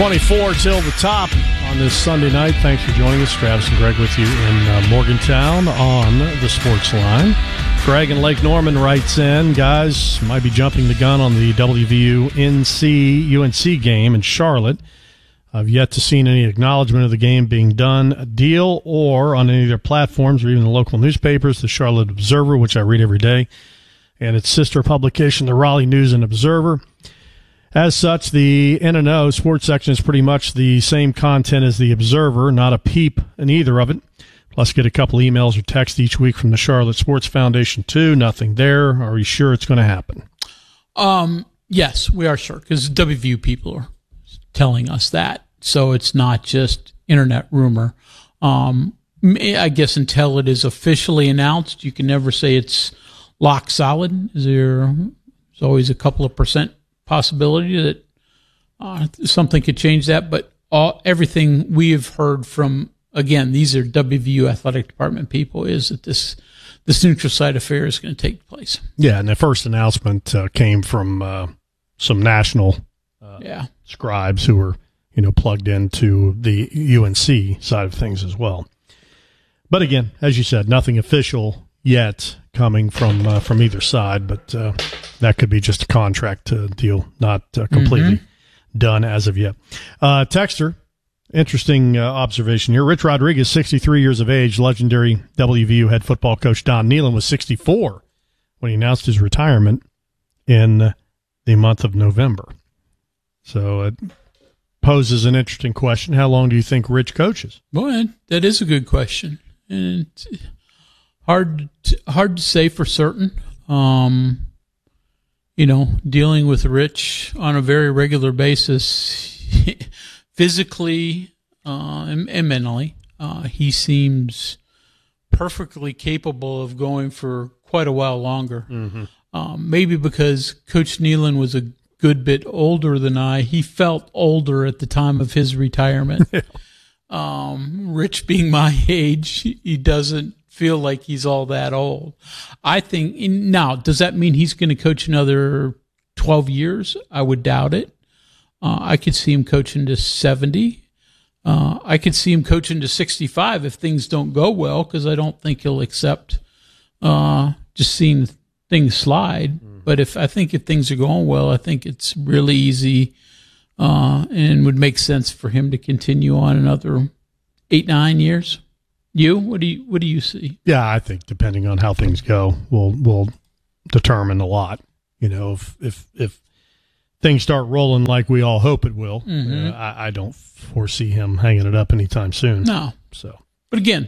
24 till the top on this Sunday night. Thanks for joining us. Travis and Greg with you in Morgantown on the Sports Line. Greg in Lake Norman writes in, guys, might be jumping the gun on the WVU-UNC game in Charlotte. I've yet to see any acknowledgement of the game being done, a deal, or on any of their platforms or even the local newspapers, the Charlotte Observer, which I read every day, and its sister publication, the Raleigh News and Observer. As such, the N&O sports section is pretty much the same content as the Observer, not a peep in either of it. Plus, get a couple emails or texts each week from the Charlotte Sports Foundation, too. Nothing there. Are you sure it's going to happen? Yes, we are sure, because WVU people are telling us that. So it's not just internet rumor. I guess until it is officially announced, you can never say it's lock solid. There's always a couple of percent possibility that something could change that. But everything we have heard from, again, these are WVU athletic department people, is that this neutral site affair is going to take place. Yeah, and the first announcement came from some national scribes who were, plugged into the UNC side of things as well. But again, as you said, nothing official yet coming from either side, but that could be just a contract deal, not completely done as of yet. Texter, interesting observation here. Rich Rodriguez, 63 years of age, legendary WVU head football coach Don Nehlen was 64 when he announced his retirement in the month of November. So it poses an interesting question. How long do you think Rich coaches? Boy, that is a good question. And it's hard to say for certain. Dealing with Rich on a very regular basis, physically and mentally, he seems perfectly capable of going for quite a while longer. Maybe because Coach Nehlen was a good bit older than I. He felt older at the time of his retirement. Rich being my age, he doesn't feel like he's all that old. I think now, does that mean he's going to coach another 12 years? I would doubt it. I could see him coaching to 70. I could see him coaching to 65 if things don't go well, because I don't think he'll accept just seeing things slide. But if things are going well, I think it's really easy and would make sense for him to continue on another 8-9 years. What do you see? Yeah, I think depending on how things go, will determine a lot. If things start rolling like we all hope it will, I don't foresee him hanging it up anytime soon. No. But again,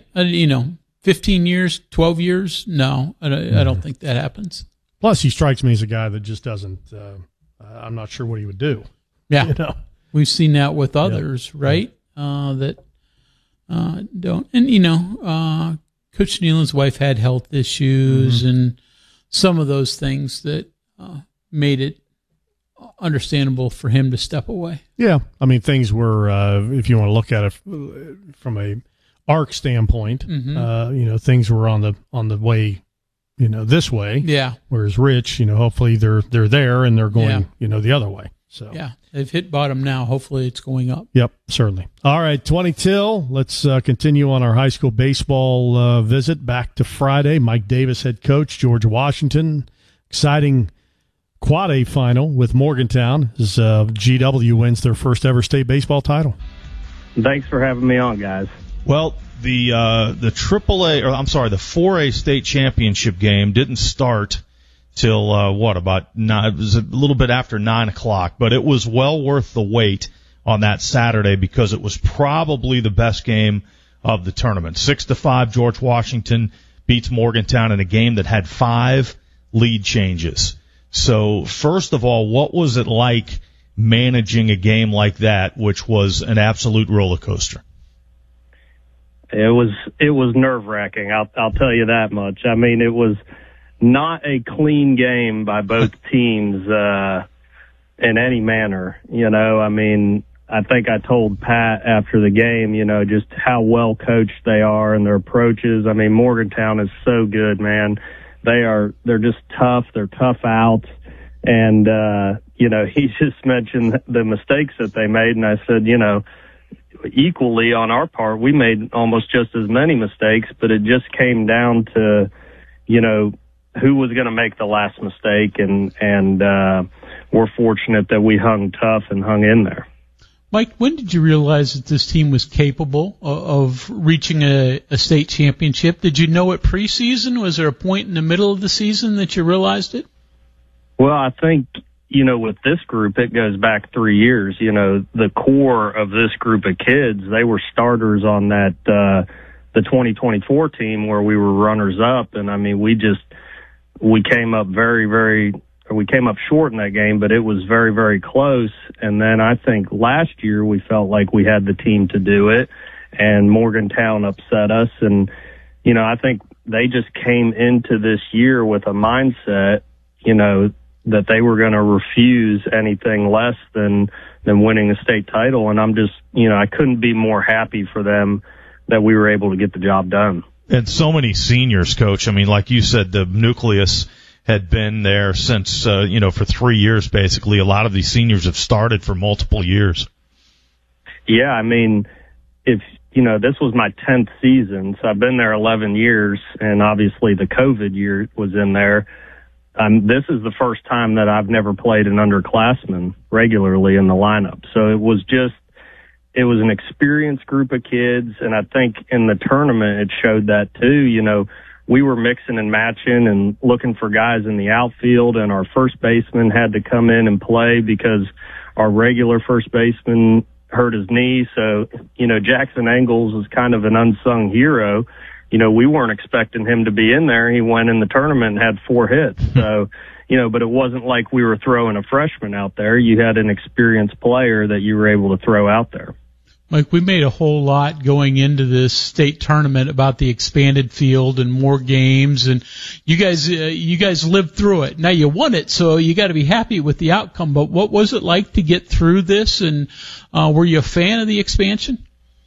15 years, 12 years, no, I don't think that happens. Plus, he strikes me as a guy that just doesn't. I'm not sure what he would do. Yeah, we've seen that with others, right? That don't. And Coach Nehlen's wife had health issues, and some of those things that made it understandable for him to step away. Yeah, I mean, things were, if you want to look at it from a arc standpoint, things were on the way, this way. Yeah. Whereas Rich, hopefully they're there and they're going, the other way. So yeah, they've hit bottom now. Hopefully it's going up. Yep, certainly. All right, 20 till. Let's continue on our high school baseball visit. Back to Friday. Mike Davis, head coach, George Washington. Exciting Quad A final with Morgantown as GW wins their first ever state baseball title. Thanks for having me on, guys. Well, the AAA, or I'm sorry, the 4A state championship game didn't start till about 9? It was a little bit after 9 o'clock, but it was well worth the wait on that Saturday because it was probably the best game of the tournament. 6-5, George Washington beats Morgantown in a game that had 5 lead changes. So first of all, what was it like managing a game like that, which was an absolute roller coaster? It was nerve-wracking. I'll tell you that much. I mean, it was not a clean game by both teams in any manner. I mean, I think I told Pat after the game, just how well coached they are and their approaches. I mean, Morgantown is so good, man. They're just tough. They're tough out. And he just mentioned the mistakes that they made. And I said, equally on our part, we made almost just as many mistakes, but it just came down to, who was going to make the last mistake. And we're fortunate that we hung tough and hung in there. Mike, when did you realize that this team was capable of reaching a state championship? Did you know it preseason? Was there a point in the middle of the season that you realized it? Well, I think, with this group, it goes back 3 years. The core of this group of kids, they were starters on that, the 2024 team where we were runners up. And I mean, we came up we came up short in that game, but it was very, very close. And then I think last year we felt like we had the team to do it, and Morgantown upset us. And, I think they just came into this year with a mindset, that they were going to refuse anything less than winning a state title. And I'm just, I couldn't be more happy for them that we were able to get the job done. And so many seniors, Coach. I mean, like you said, the nucleus had been there since, for 3 years, basically. A lot of these seniors have started for multiple years. Yeah, I mean, this was my 10th season, so I've been there 11 years, and obviously the COVID year was in there. This is the first time that I've never played an underclassman regularly in the lineup. So it was an experienced group of kids, and I think in the tournament it showed that too. We were mixing and matching and looking for guys in the outfield, and our first baseman had to come in and play because our regular first baseman hurt his knee. So, Jackson Engels is kind of an unsung hero. We weren't expecting him to be in there. He went in the tournament and had 4 hits. So, but it wasn't like we were throwing a freshman out there. You had an experienced player that you were able to throw out there. Mike, we made a whole lot going into this state tournament about the expanded field and more games, and you guys lived through it. Now you won it, so you got to be happy with the outcome. But what was it like to get through this, and were you a fan of the expansion?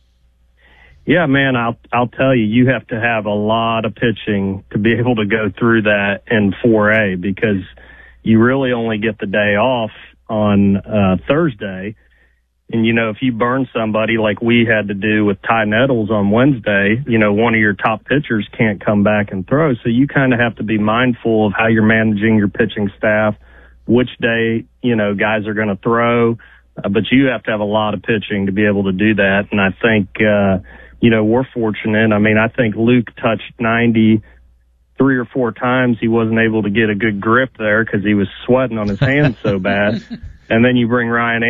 Yeah, man, I'll tell you, you have to have a lot of pitching to be able to go through that in 4A, because you really only get the day off on Thursday. And, if you burn somebody like we had to do with Ty Nettles on Wednesday, one of your top pitchers can't come back and throw. So you kind of have to be mindful of how you're managing your pitching staff, which day, guys are going to throw. But you have to have a lot of pitching to be able to do that. And I think, we're fortunate. I mean, I think Luke touched 90 3 or 4 times. He wasn't able to get a good grip there because he was sweating on his hands so bad. And then you bring Ryan